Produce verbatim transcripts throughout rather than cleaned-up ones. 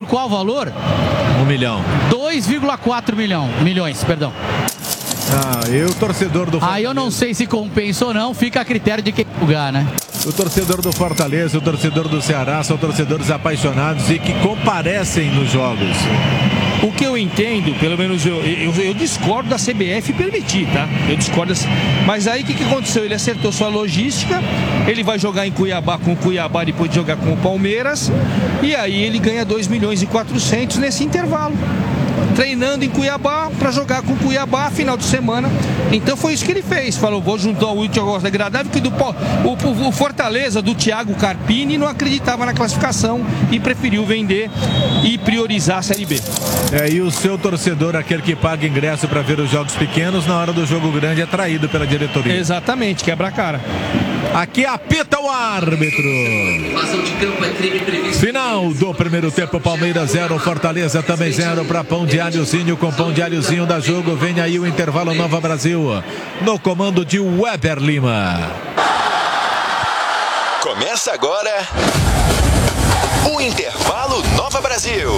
qual valor? Um milhão. dois vírgula quatro milhão, milhões, perdão. Ah, e o torcedor do Fortaleza? Aí eu não sei se compensa ou não, fica a critério de quem lugar, né? O torcedor do Fortaleza, o torcedor do Ceará são torcedores apaixonados e que comparecem nos jogos. O que eu entendo, pelo menos eu, eu, eu discordo da C B F permitir, tá? Eu discordo. Mas aí o que, que aconteceu? Ele acertou sua logística, ele vai jogar em Cuiabá com o Cuiabá depois de jogar com o Palmeiras, e aí ele ganha dois milhões e quatrocentos nesse intervalo. Treinando em Cuiabá para jogar com Cuiabá final de semana. Então foi isso que ele fez. Falou, vou juntar o útil ao gosto agradável, que do, o, o, o Fortaleza do Thiago Carpini não acreditava na classificação e preferiu vender e priorizar a Série B. É, e o seu torcedor, aquele que paga ingresso para ver os jogos pequenos, na hora do jogo grande é traído pela diretoria. Exatamente, quebra a cara. Aqui apita o árbitro. Final do primeiro tempo, Palmeiras zero, Fortaleza também zero para Pão de Alhozinho. Com Pão de Alhozinho da jogo, vem aí o intervalo Nova Brasil, no comando de Weber Lima. Começa agora o intervalo Nova Brasil.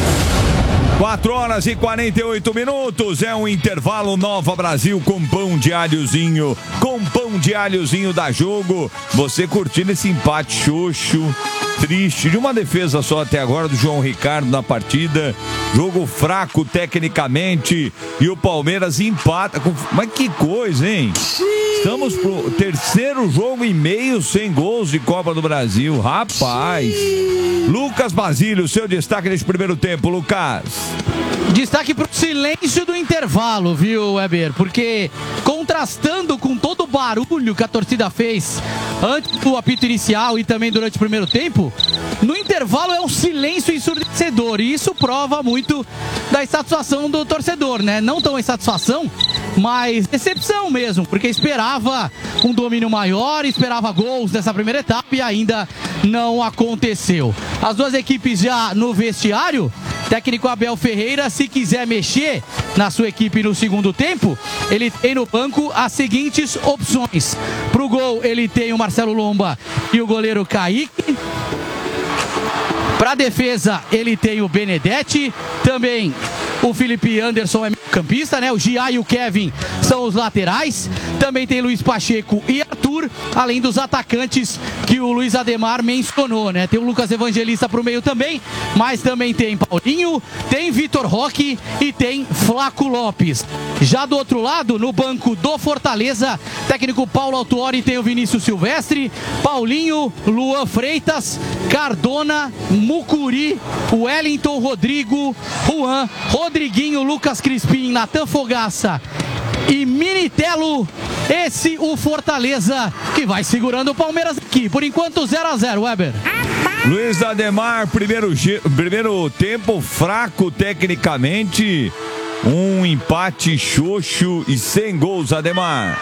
quatro horas e quarenta e oito minutos, é um intervalo Nova Brasil com Pão de Alhozinho, com Pão de Alhozinho da jogo. Você curtindo esse empate xoxo, triste, de uma defesa só até agora do João Ricardo na partida, jogo fraco tecnicamente, e o Palmeiras empata com... Mas que coisa, hein? Estamos pro terceiro jogo e meio sem gols de Copa do Brasil, rapaz. Lucas Basílio, seu destaque nesse primeiro tempo, Lucas. Destaque pro silêncio do intervalo, viu, Weber? Porque contrastando com todo o barulho que a torcida fez antes do apito inicial e também durante o primeiro tempo, no intervalo é um silêncio ensurdecedor. E isso prova muito da insatisfação do torcedor, né? Não tão insatisfação, mas decepção mesmo, porque esperava um domínio maior, esperava gols nessa primeira etapa e ainda não aconteceu. As duas equipes já no vestiário. Técnico Abel Ferreira, se quiser mexer na sua equipe no segundo tempo, ele tem no banco as seguintes opções. Pro gol, ele tem o Marcelo Lomba e o goleiro Kaique. Para defesa, ele tem o Benedetti, também o Felipe Anderson é campista, né? O Gia e o Kevin são os laterais. Também tem Luiz Pacheco e Arthur, além dos atacantes que o Luiz Ademar mencionou, né? Tem o Lucas Evangelista pro meio também, mas também tem Paulinho, tem Vitor Roque e tem Flaco Lopes. Já do outro lado, no banco do Fortaleza, técnico Paulo Autuori tem o Vinícius Silvestre, Paulinho, Luan Freitas, Cardona, Mucuri, Wellington Rodrigo, Juan, Rodriguinho, Lucas Crispim, Natan Fogaça e Minitelo. Esse o Fortaleza que vai segurando o Palmeiras aqui. Por enquanto zero a zero, Weber. Luiz Ademar, primeiro, primeiro tempo fraco tecnicamente. Um empate xoxo e sem gols, Ademar.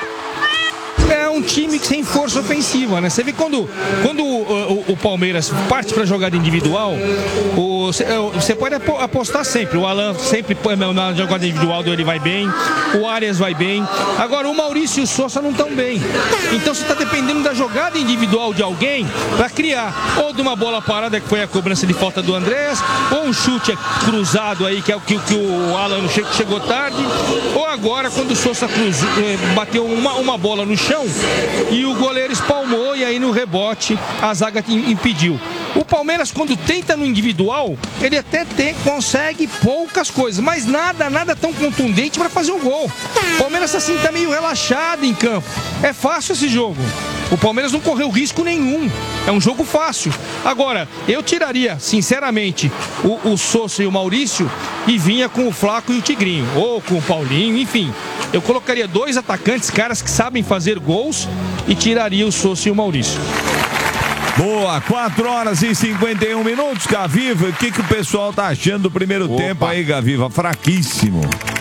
É um time sem força ofensiva, né? Você vê quando, quando o, o, o Palmeiras parte para jogada individual, o, você pode apostar sempre. O Alan sempre na jogada individual ele vai bem, o Arias vai bem. Agora o Maurício e o Sousa não estão bem. Então você está dependendo da jogada individual de alguém para criar, ou de uma bola parada que foi a cobrança de falta do Andrés, ou um chute cruzado aí que é o que, que o Alan chegou tarde, ou agora quando o Sousa cruzou, bateu uma, uma bola no chão e o goleiro espalmou e aí no rebote a zaga impediu. O Palmeiras, quando tenta no individual, ele até tem, consegue poucas coisas, mas nada, nada tão contundente para fazer um gol. O Palmeiras assim tá meio relaxado em campo. É fácil esse jogo. O Palmeiras não correu risco nenhum. É um jogo fácil. Agora, eu tiraria, sinceramente, o, o Sousa e o Maurício e vinha com o Flaco e o Tigrinho, ou com o Paulinho, enfim. Eu colocaria dois atacantes, caras que sabem fazer gols, e tiraria o Sousa e o Maurício. Boa, quatro horas e cinquenta e um minutos, Gaviva. O que, que o pessoal tá achando do primeiro Opa. tempo aí, Gaviva? Fraquíssimo.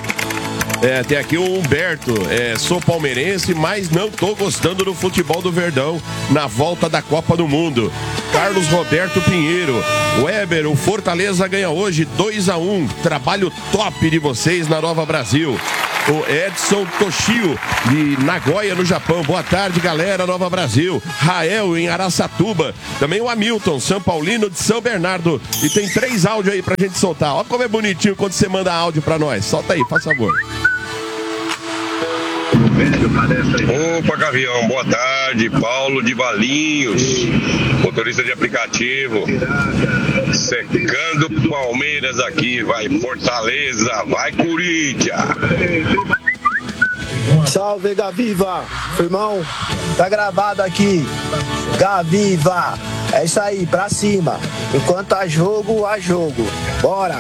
É, tem aqui o Humberto, é, sou palmeirense, mas não tô gostando do futebol do Verdão na volta da Copa do Mundo. Carlos Roberto Pinheiro, Weber, o Fortaleza ganha hoje dois a um, trabalho top de vocês na Nova Brasil. o Edson Toshio, de Nagoya, no Japão. Boa tarde, galera, Nova Brasil. Rael, em Araçatuba. Também o Hamilton, São Paulino, de São Bernardo. E tem três áudios aí pra gente soltar. Olha como é bonitinho quando você manda áudio pra nós. Solta aí, faz favor. Opa, Gavião, boa tarde. Paulo de Valinhos, motorista de aplicativo. Secando Palmeiras aqui, vai Fortaleza, vai Corinthians. Salve, Gaviva, irmão, tá gravado aqui. Gaviva, é isso aí, pra cima. Enquanto há jogo, há jogo. Bora.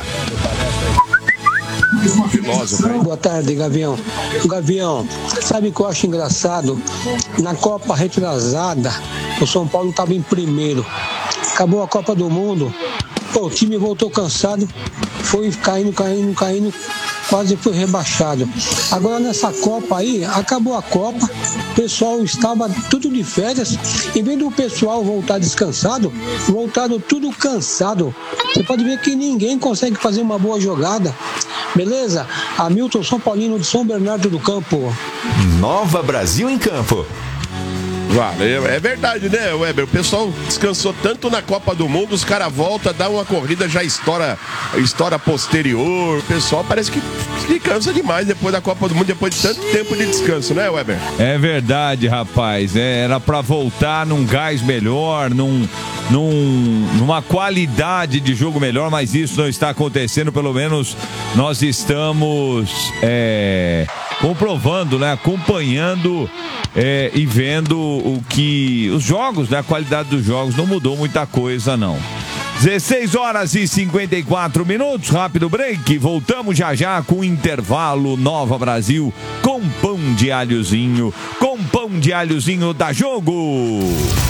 Filósofo. Boa tarde, Gavião. Gavião, sabe o que eu acho engraçado? Na Copa retrasada, o São Paulo estava em primeiro. Acabou a Copa do Mundo. Pô, o time voltou cansado, foi caindo, caindo, caindo, quase foi rebaixado. Agora nessa Copa aí, acabou a Copa, o pessoal estava tudo de férias. Em vez do pessoal voltar descansado, voltaram tudo cansado. Você pode ver que ninguém consegue fazer uma boa jogada. Beleza? Hamilton, São Paulino, de São Bernardo do Campo. Nova Brasil em Campo. É verdade, né, Weber? O pessoal descansou tanto na Copa do Mundo, os caras voltam, dá uma corrida, já estoura, estoura posterior. O pessoal parece que se cansa demais depois da Copa do Mundo, depois de tanto tempo de descanso, né, Weber? É verdade, rapaz. É, era pra voltar num gás melhor, num, num, numa qualidade de jogo melhor, mas isso não está acontecendo. Pelo menos nós estamos é, comprovando, né, acompanhando é, e vendo o que os jogos, né, a qualidade dos jogos não mudou muita coisa, não. dezesseis horas e cinquenta e quatro minutos, rápido break, voltamos já já com o intervalo Nova Brasil, com pão de alhozinho, com pão de alhozinho da Jogo.